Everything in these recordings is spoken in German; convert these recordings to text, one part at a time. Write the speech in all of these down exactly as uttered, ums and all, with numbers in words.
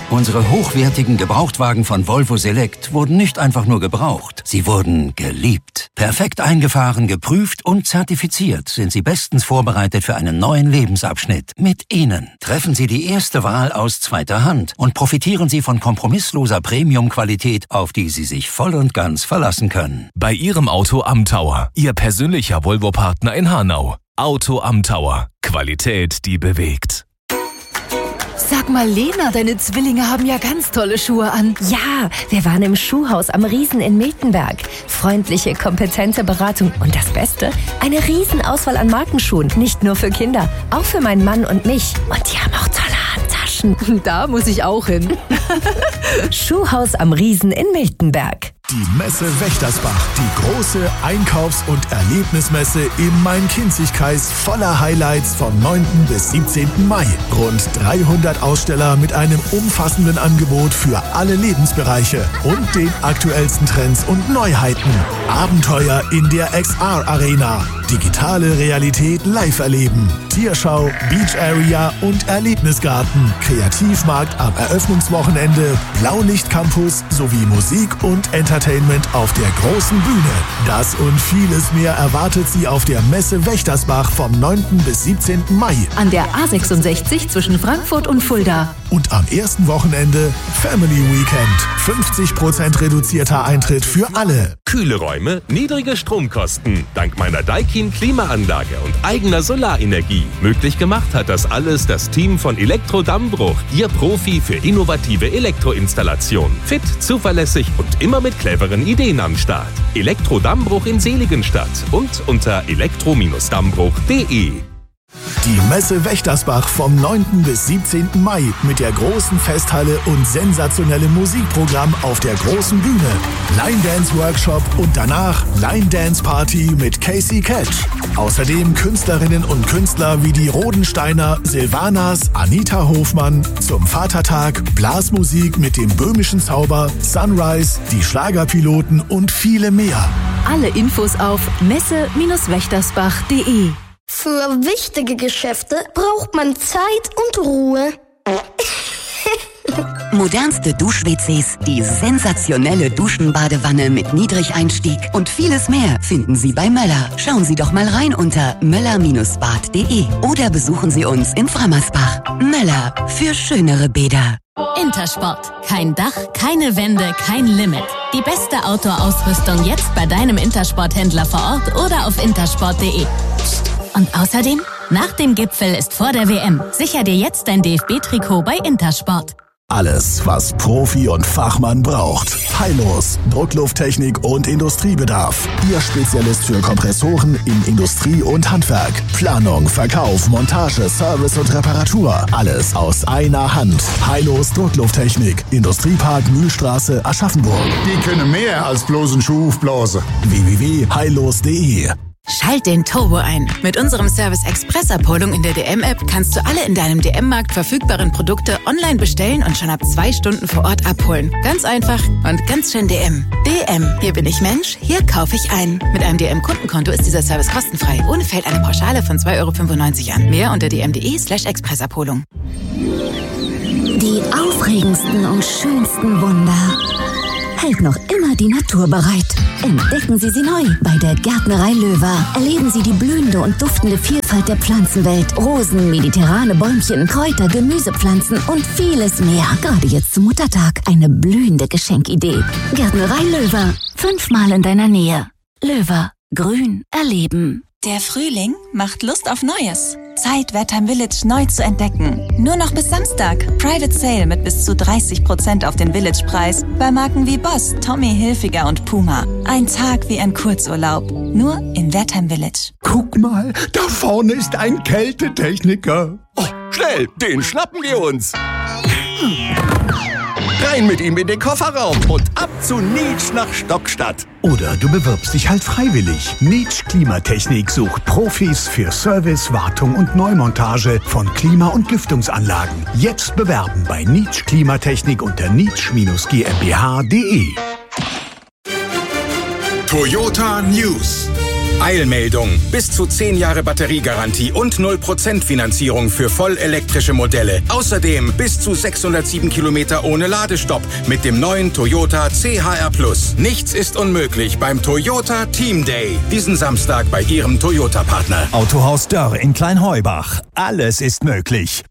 Unsere hochwertigen Gebrauchtwagen von Volvo Select wurden nicht einfach nur gebraucht, sie wurden geliebt. Perfekt eingefahren, geprüft und zertifiziert sind sie bestens vorbereitet für einen neuen Lebensabschnitt. Mit ihnen treffen Sie die erste Wahl aus zweiter Hand und profitieren Sie von kompromissloser Premium-Qualität, auf die Sie sich voll und ganz verlassen können. Bei Ihrem Auto am Tower, Ihr persönlicher Volvo-Partner in Hanau. Auto am Tower. Qualität, die bewegt. Sag mal, Lena, deine Zwillinge haben ja ganz tolle Schuhe an. Ja, wir waren im Schuhhaus am Riesen in Miltenberg. Freundliche, kompetente Beratung und das Beste, eine Riesenauswahl an Markenschuhen. Nicht nur für Kinder, auch für meinen Mann und mich. Und die haben auch tolle Handtaschen. Da muss ich auch hin. Schuhhaus am Riesen in Miltenberg. Die Messe Wächtersbach, die große Einkaufs- und Erlebnismesse im Main-Kinzig-Kreis voller Highlights vom neunten bis siebzehnten Mai. Rund dreihundert Aussteller mit einem umfassenden Angebot für alle Lebensbereiche und den aktuellsten Trends und Neuheiten. Abenteuer in der X R-Arena, digitale Realität live erleben, Tierschau, Beach Area und Erlebnisgarten, Kreativmarkt am Eröffnungswochenende, Blaulicht-Campus sowie Musik und Entertainment auf der großen Bühne. Das und vieles mehr erwartet Sie auf der Messe Wächtersbach vom neunten bis siebzehnten Mai. An der A sechsundsechzig zwischen Frankfurt und Fulda. Und am ersten Wochenende Family Weekend. fünfzig Prozent reduzierter Eintritt für alle. Kühle Räume, niedrige Stromkosten. Dank meiner Daikin Klimaanlage und eigener Solarenergie. Möglich gemacht hat das alles das Team von Elektro Dammbruch. Ihr Profi für innovative Elektroinstallation. Fit, zuverlässig und immer mit cleveren Ideen am Start. Elektro Dammbruch in Seligenstadt und unter elektro Dammbruch punkt de. Die Messe Wächtersbach vom neunten bis siebzehnten Mai mit der großen Festhalle und sensationellem Musikprogramm auf der großen Bühne. Line Dance Workshop und danach Line Dance Party mit Casey Catch. Außerdem Künstlerinnen und Künstler wie die Rodensteiner, Silvanas, Anita Hofmann, zum Vatertag, Blasmusik mit dem böhmischen Zauber, Sunrise, die Schlagerpiloten und viele mehr. Alle Infos auf messe Wächtersbach punkt de. Für wichtige Geschäfte braucht man Zeit und Ruhe. Modernste Dusch-W Cs, die sensationelle Duschenbadewanne mit Niedrigeinstieg und vieles mehr finden Sie bei Möller. Schauen Sie doch mal rein unter möller Bindestrich bad punkt de oder besuchen Sie uns in Frammersbach. Möller, für schönere Bäder. Intersport. Kein Dach, keine Wände, kein Limit. Die beste Outdoor-Ausrüstung jetzt bei deinem Intersport-Händler vor Ort oder auf intersport punkt de. Und außerdem, nach dem Gipfel ist vor der W M. Sicher dir jetzt dein D F B-Trikot bei Intersport. Alles, was Profi und Fachmann braucht. Heilos, Drucklufttechnik und Industriebedarf. Ihr Spezialist für Kompressoren in Industrie und Handwerk. Planung, Verkauf, Montage, Service und Reparatur. Alles aus einer Hand. Heilos Drucklufttechnik. Industriepark Mühlstraße, Aschaffenburg. Die können mehr als bloßen Schuh aufblasen. w w w punkt heilos punkt de. Schalt den Turbo ein. Mit unserem Service Express-Abholung in der D M-App kannst du alle in deinem D M-Markt verfügbaren Produkte online bestellen und schon ab zwei Stunden vor Ort abholen. Ganz einfach und ganz schön D M. D M, hier bin ich Mensch, hier kaufe ich ein. Mit einem D M-Kundenkonto ist dieser Service kostenfrei. Ohne fällt eine Pauschale von zwei Euro fünfundneunzig an. Mehr unter d m punkt de slash expressabholung. Die aufregendsten und schönsten Wunder hält noch immer die Natur bereit. Entdecken Sie sie neu bei der Gärtnerei Löwer. Erleben Sie die blühende und duftende Vielfalt der Pflanzenwelt. Rosen, mediterrane Bäumchen, Kräuter, Gemüsepflanzen und vieles mehr. Gerade jetzt zum Muttertag eine blühende Geschenkidee. Gärtnerei Löwer. Fünfmal in deiner Nähe. Löwer. Grün erleben. Der Frühling macht Lust auf Neues. Zeit, Wertheim Village neu zu entdecken. Nur noch bis Samstag. Private Sale mit bis zu dreißig Prozent auf den Village-Preis bei Marken wie Boss, Tommy Hilfiger und Puma. Ein Tag wie ein Kurzurlaub. Nur in Wertheim Village. Guck mal, da vorne ist ein Kältetechniker. Oh, schnell, den schnappen wir uns. Rein mit ihm in den Kofferraum und ab zu Nietsch nach Stockstadt. Oder du bewirbst dich halt freiwillig. Nietsch Klimatechnik sucht Profis für Service, Wartung und Neumontage von Klima- und Lüftungsanlagen. Jetzt bewerben bei Nietsch Klimatechnik unter nietsch gmbh punkt de. Toyota News. Eilmeldung. Bis zu zehn Jahre Batteriegarantie und null Prozent Finanzierung für vollelektrische Modelle. Außerdem bis zu sechshundertsieben Kilometer ohne Ladestopp mit dem neuen Toyota C H R Plus. Nichts ist unmöglich beim Toyota Team Day. Diesen Samstag bei Ihrem Toyota-Partner. Autohaus Dörr in Kleinheubach. Alles ist möglich.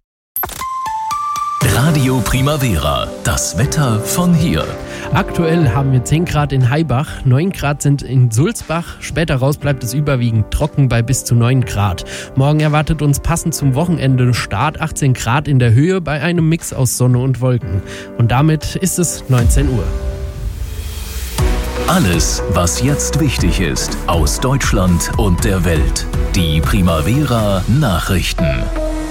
Radio Primavera. Das Wetter von hier. Aktuell haben wir zehn Grad in Haibach, neun Grad sind in Sulzbach. Später raus bleibt es überwiegend trocken bei bis zu neun Grad. Morgen erwartet uns passend zum Wochenende Start achtzehn Grad in der Höhe bei einem Mix aus Sonne und Wolken. Und damit ist es neunzehn Uhr. Alles, was jetzt wichtig ist, aus Deutschland und der Welt. Die Primavera Nachrichten.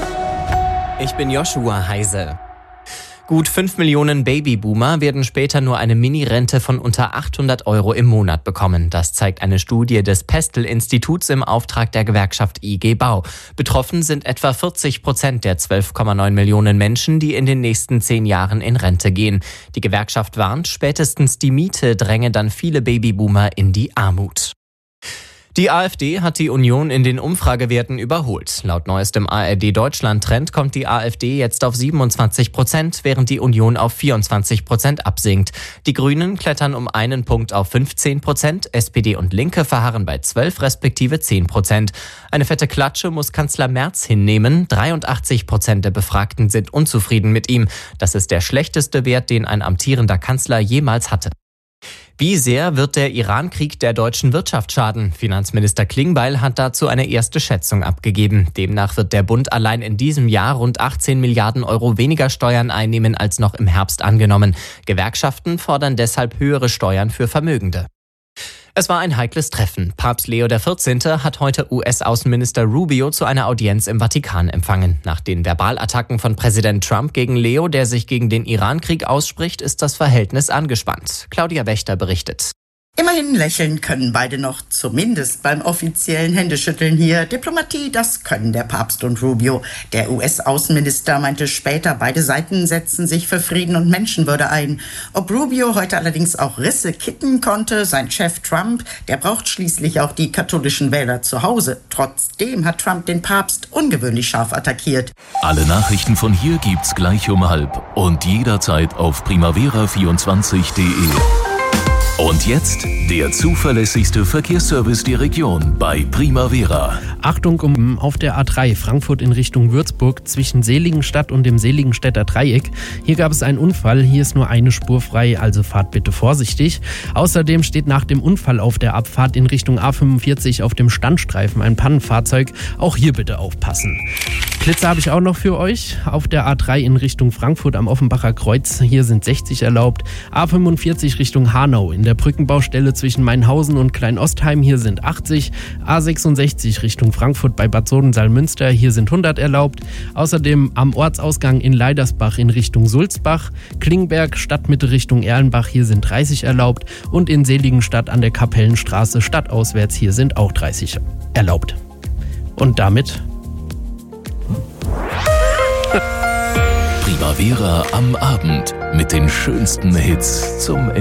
Ich bin Joshua Heise. Gut fünf Millionen Babyboomer werden später nur eine Mini-Rente von unter achthundert Euro im Monat bekommen. Das zeigt eine Studie des Pestel-Instituts im Auftrag der Gewerkschaft I G Bau. Betroffen sind etwa vierzig Prozent der zwölf Komma neun Millionen Menschen, die in den nächsten zehn Jahren in Rente gehen. Die Gewerkschaft warnt, spätestens die Miete dränge dann viele Babyboomer in die Armut. Die AfD hat die Union in den Umfragewerten überholt. Laut neuestem A R D-Deutschland-Trend kommt die AfD jetzt auf siebenundzwanzig Prozent, während die Union auf vierundzwanzig Prozent absinkt. Die Grünen klettern um einen Punkt auf fünfzehn Prozent, S P D und Linke verharren bei zwölf respektive zehn Prozent. Eine fette Klatsche muss Kanzler Merz hinnehmen. dreiundachtzig Prozent der Befragten sind unzufrieden mit ihm. Das ist der schlechteste Wert, den ein amtierender Kanzler jemals hatte. Wie sehr wird der Iran-Krieg der deutschen Wirtschaft schaden? Finanzminister Klingbeil hat dazu eine erste Schätzung abgegeben. Demnach wird der Bund allein in diesem Jahr rund achtzehn Milliarden Euro weniger Steuern einnehmen als noch im Herbst angenommen. Gewerkschaften fordern deshalb höhere Steuern für Vermögende. Es war ein heikles Treffen. Papst Leo der vierzehnte hat heute U S-Außenminister Rubio zu einer Audienz im Vatikan empfangen. Nach den Verbalattacken von Präsident Trump gegen Leo, der sich gegen den Iran-Krieg ausspricht, ist das Verhältnis angespannt. Claudia Wächter berichtet. Immerhin lächeln können beide noch, zumindest beim offiziellen Händeschütteln hier. Diplomatie, das können der Papst und Rubio. Der U S-Außenminister meinte später, beide Seiten setzen sich für Frieden und Menschenwürde ein. Ob Rubio heute allerdings auch Risse kitten konnte, sein Chef Trump, der braucht schließlich auch die katholischen Wähler zu Hause. Trotzdem hat Trump den Papst ungewöhnlich scharf attackiert. Alle Nachrichten von hier gibt's gleich um halb und jederzeit auf primavera vierundzwanzig punkt de. Und jetzt der zuverlässigste Verkehrsservice der Region bei Primavera. Achtung, um auf der A drei Frankfurt in Richtung Würzburg zwischen Seligenstadt und dem Seligenstädter Dreieck. Hier gab es einen Unfall, hier ist nur eine Spur frei, also fahrt bitte vorsichtig. Außerdem steht nach dem Unfall auf der Abfahrt in Richtung A fünfundvierzig auf dem Standstreifen ein Pannenfahrzeug. Auch hier bitte aufpassen. Blitze habe ich auch noch für euch. Auf der A drei in Richtung Frankfurt am Offenbacher Kreuz, hier sind sechzig erlaubt. A fünfundvierzig Richtung Hanau in der Brückenbaustelle zwischen Mainhausen und Kleinostheim, hier sind achtzig. A sechsundsechzig Richtung Frankfurt bei Bad Soden-Salmünster, hier sind hundert erlaubt. Außerdem am Ortsausgang in Leidersbach in Richtung Sulzbach, Klingberg, Stadtmitte Richtung Erlenbach, hier sind dreißig erlaubt. Und in Seligenstadt an der Kapellenstraße stadtauswärts, hier sind auch dreißig erlaubt. Und damit... Primavera am Abend mit den schönsten Hits zum